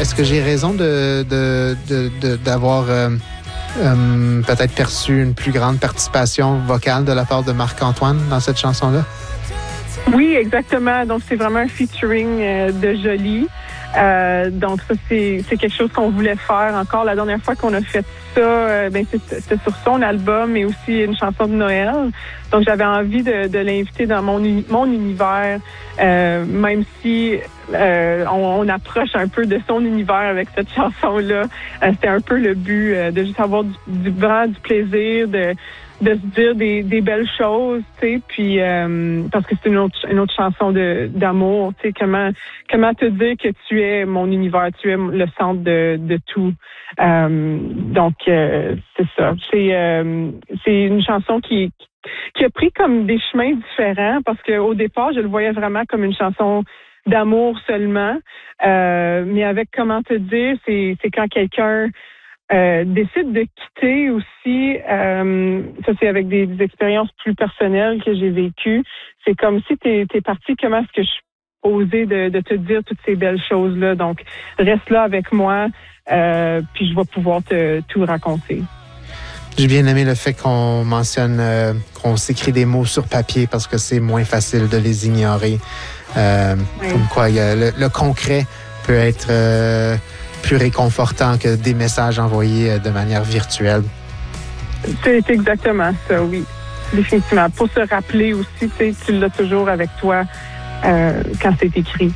est-ce que j'ai raison d'avoir peut-être perçu une plus grande participation vocale de la part de Marc-Antoine dans cette chanson-là? Oui, exactement. Donc, c'est vraiment un featuring de Jolie. Donc, ça, c'est quelque chose qu'on voulait faire encore. La dernière fois qu'on a fait ça, c'était sur son album, mais aussi une chanson de Noël. Donc, j'avais envie de l'inviter dans mon univers, même si on approche un peu de son univers avec cette chanson-là. C'était un peu le but de juste avoir du plaisir, de se dire des belles choses, tu sais, puis parce que c'est une autre chanson d'amour, tu sais, comment te dire que tu es mon univers, tu es le centre de tout. Donc c'est ça. C'est une chanson qui a pris comme des chemins différents parce que au départ, je le voyais vraiment comme une chanson d'amour seulement, mais avec comment te dire, c'est quand quelqu'un décide de quitter aussi, ça c'est avec des expériences plus personnelles que j'ai vécues. C'est comme si t'es parti, comment est-ce que je suis osée de te dire toutes ces belles choses-là. Donc, reste là avec moi, puis je vais pouvoir tout raconter. J'ai bien aimé le fait qu'on mentionne qu'on s'écrit des mots sur papier parce que c'est moins facile de les ignorer. Comme quoi, le concret peut être plus réconfortant que des messages envoyés de manière virtuelle. C'est exactement ça, oui. Définitivement. Pour se rappeler aussi, tu l'as toujours avec toi quand c'est écrit.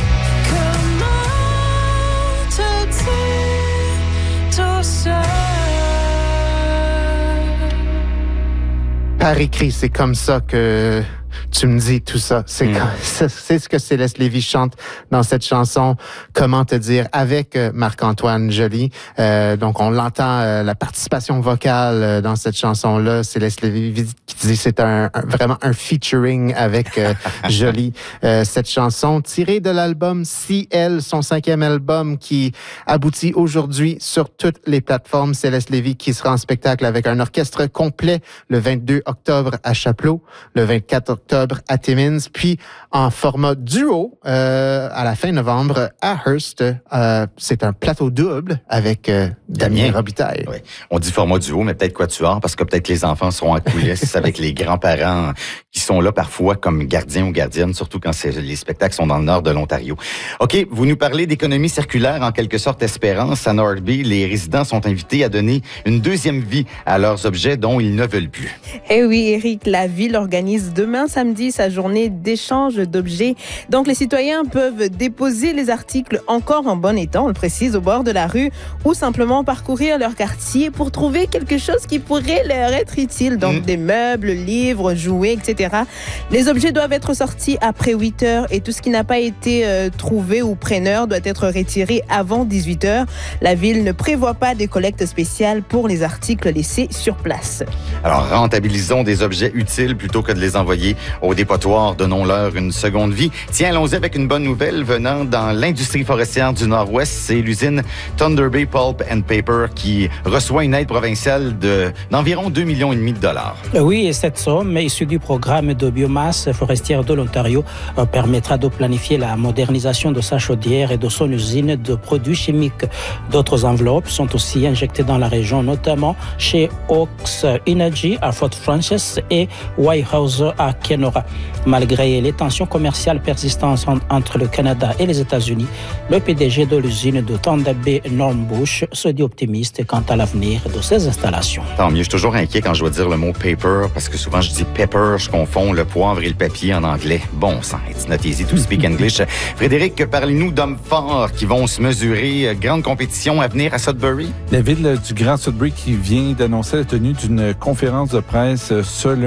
Comment te dire tout ça? Par écrit, c'est comme ça que tu me dis tout ça. C'est ce que Céleste Lévy chante dans cette chanson. Comment te dire avec Marc-Antoine Joly. Donc on l'entend la participation vocale dans cette chanson-là. Céleste Lévy qui dit c'est vraiment un featuring avec Joly. Cette chanson tirée de l'album Ciel, son 5e album qui aboutit aujourd'hui sur toutes les plateformes. Céleste Lévy qui sera en spectacle avec un orchestre complet le 22 octobre à Chapleau, le 24 octobre à Timmins, puis en format duo à la fin novembre à Hearst. C'est un plateau double avec Damien Robitaille. Oui. On dit format duo, mais peut-être quatuor, parce que peut-être que les enfants seront en coulisses avec les grands-parents qui sont là parfois comme gardiens ou gardiennes, surtout quand les spectacles sont dans le nord de l'Ontario. OK, vous nous parlez d'économie circulaire, en quelque sorte Espérance. À Northby, les résidents sont invités à donner une deuxième vie à leurs objets dont ils ne veulent plus. Eh oui, Éric, la ville organise demain samedi sa journée d'échange d'objets. Donc, les citoyens peuvent déposer les articles encore en bon état, on le précise, au bord de la rue ou simplement parcourir leur quartier pour trouver quelque chose qui pourrait leur être utile. Donc, des meubles, livres, jouets, etc. Les objets doivent être sortis après 8 heures et tout ce qui n'a pas été trouvé ou preneur doit être retiré avant 18 heures. La ville ne prévoit pas de collecte spéciale pour les articles laissés sur place. Alors, rentabilisons des objets utiles plutôt que de les envoyer au dépotoir. Donnons-leur une seconde vie. Tiens, allons-y avec une bonne nouvelle venant dans l'industrie forestière du Nord-Ouest. C'est l'usine Thunder Bay Pulp and Paper qui reçoit une aide provinciale d'environ 2,5 millions de dollars. Oui, et cette somme, issue du programme de biomasse forestière de l'Ontario, permettra de planifier la modernisation de sa chaudière et de son usine de produits chimiques. D'autres enveloppes sont aussi injectées dans la région, notamment chez Oaks Energy à Fort Frances et Weyerhaeuser à Kenora. Malgré les tensions commerciales persistantes entre le Canada et les États-Unis, le PDG de l'usine de Thunder Bay, Norm Bush, se dit optimiste quant à l'avenir de ces installations. Tant mieux, je suis toujours inquiet quand je dois dire le mot paper, parce que souvent je dis pepper, je confonds le poivre et le papier en anglais. Bon sang, it's not easy to speak English. Frédéric, parlez-nous d'hommes forts qui vont se mesurer. Grande compétition à venir à Sudbury? La ville du Grand Sudbury qui vient d'annoncer la tenue d'une conférence de presse